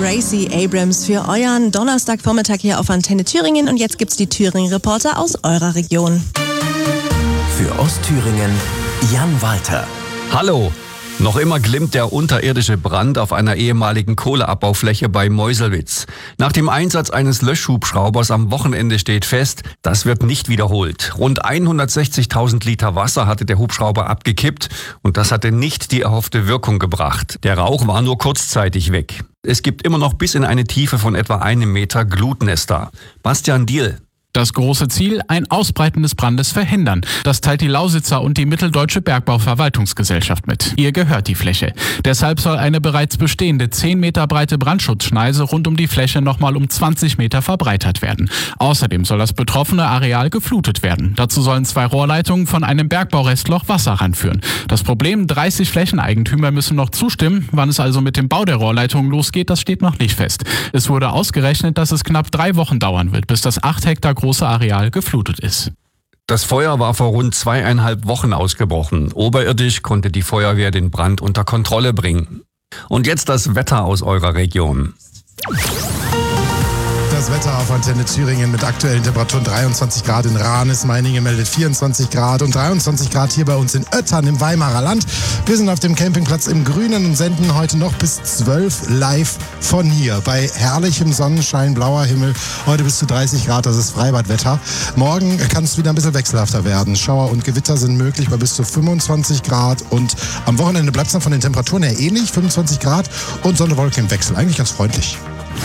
Gracie Abrams für euren Donnerstagvormittag hier auf Antenne Thüringen. Und jetzt gibt's die Thüringen-Reporter aus eurer Region. Für Ostthüringen Jan Walter. Hallo! Noch immer glimmt der unterirdische Brand auf einer ehemaligen Kohleabbaufläche bei Meuselwitz. Nach dem Einsatz eines Löschhubschraubers am Wochenende steht fest, das wird nicht wiederholt. Rund 160.000 Liter Wasser hatte der Hubschrauber abgekippt und das hatte nicht die erhoffte Wirkung gebracht. Der Rauch war nur kurzzeitig weg. Es gibt immer noch bis in eine Tiefe von etwa 1 Meter Glutnester. Bastian Diehl. Das große Ziel, ein Ausbreiten des Brandes verhindern. Das teilt die Lausitzer und die Mitteldeutsche Bergbauverwaltungsgesellschaft mit. Ihr gehört die Fläche. Deshalb soll eine bereits bestehende 10 Meter breite Brandschutzschneise rund um die Fläche nochmal um 20 Meter verbreitert werden. Außerdem soll das betroffene Areal geflutet werden. Dazu sollen 2 Rohrleitungen von einem Bergbaurestloch Wasser ranführen. Das Problem, 30 Flächeneigentümer müssen noch zustimmen. Wann es also mit dem Bau der Rohrleitungen losgeht, das steht noch nicht fest. Es wurde ausgerechnet, dass es knapp 3 Wochen dauern wird, bis das 8 Hektar große Areal geflutet ist. Das Feuer war vor rund 2,5 Wochen ausgebrochen. Oberirdisch konnte die Feuerwehr den Brand unter Kontrolle bringen. Und jetzt das Wetter aus eurer Region. Das Wetter auf Antenne Thüringen mit aktuellen Temperaturen 23 Grad in Ranis, Meiningen meldet 24 Grad und 23 Grad hier bei uns in Öttern im Weimarer Land. Wir sind auf dem Campingplatz im Grünen und senden heute noch bis 12 live von hier. Bei herrlichem Sonnenschein, blauer Himmel, heute bis zu 30 Grad, das ist Freibadwetter. Morgen kann es wieder ein bisschen wechselhafter werden. Schauer und Gewitter sind möglich bei bis zu 25 Grad und am Wochenende bleibt es dann von den Temperaturen her ähnlich, 25 Grad und Sonne, Wolken im Wechsel. Eigentlich ganz freundlich.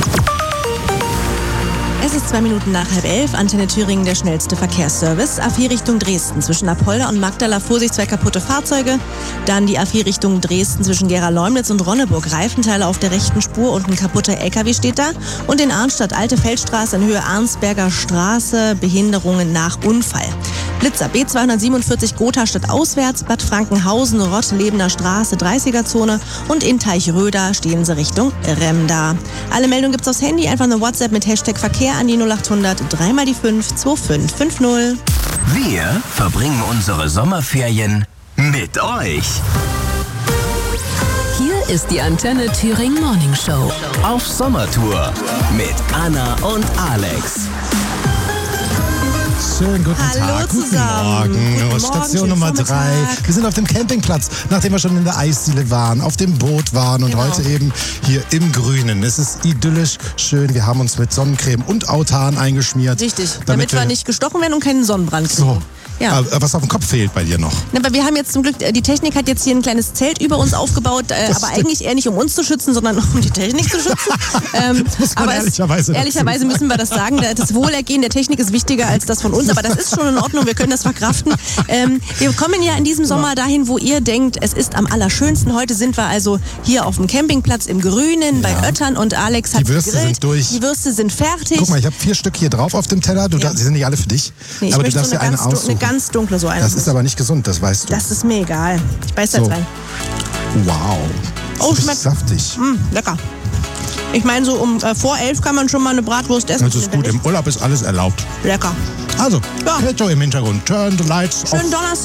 Es ist 2 Minuten nach 10:30. Antenne Thüringen, der schnellste Verkehrsservice. A4 Richtung Dresden. Zwischen Apolda und Magdala Vorsicht 2 kaputte Fahrzeuge. Dann die A4 Richtung Dresden zwischen Gera-Leumnitz und Ronneburg. Reifenteile auf der rechten Spur und ein kaputter LKW steht da. Und in Arnstadt Alte Feldstraße in Höhe Arnsberger Straße. Behinderungen nach Unfall. Blitzer B247 Gotha Stadt auswärts. Bad Frankenhausen, Rottlebener Straße, 30er-Zone. Und in Teichröder stehen sie Richtung Remda. Alle Meldungen gibt's aufs Handy. Einfach eine WhatsApp mit Hashtag Verkehr an die 0800 3x5 2550. Wir verbringen unsere Sommerferien mit euch. Hier ist die Antenne Thüringen Morning Show. Auf Sommertour mit Anna und Alex. Schönen guten Hallo Tag, zusammen. Guten Morgen. Guten Station Morgen, Nummer schönen 3. Vormittag. Wir sind auf dem Campingplatz, nachdem wir schon in der Eisdiele waren, auf dem Boot waren und Genau. heute eben hier im Grünen. Es ist idyllisch schön. Wir haben uns mit Sonnencreme und Autan eingeschmiert. Richtig, damit wir nicht gestochen werden und keinen Sonnenbrand kriegen. So. Ja. Was auf dem Kopf fehlt bei dir noch? Na, aber wir haben jetzt zum Glück, die Technik hat jetzt hier ein kleines Zelt über uns aufgebaut, aber eigentlich eher nicht um uns zu schützen, sondern um die Technik zu schützen. muss man ehrlicherweise dazu ehrlicherweise müssen wir das sagen, das Wohlergehen der Technik ist wichtiger als das von uns, aber das ist schon in Ordnung, wir können das verkraften. Wir kommen ja in diesem Sommer dahin, wo ihr denkt, es ist am allerschönsten. Heute sind wir also hier auf dem Campingplatz im Grünen bei Öttern und Alex hat Die Würste gegrillt. sind durch. Die Würste sind fertig. Guck mal, ich habe 4 Stück hier drauf auf dem Teller. Sie sind nicht alle für dich, Nee, ich aber du möchte darfst so dir eine aussuchen. eine ganz dunkle, so eine. Das ist aber nicht gesund, das weißt du. Das ist mir egal. Ich beiß da jetzt So. rein. Wow. Oh, Das ist schmeckt. saftig. Lecker. Ich meine, so vor 11 kann man schon mal eine Bratwurst essen. Das ist gut. Im Urlaub ist alles erlaubt. Lecker. Also, Ja. Petto im Hintergrund. Turn the lights off. Schönen Donnerstag.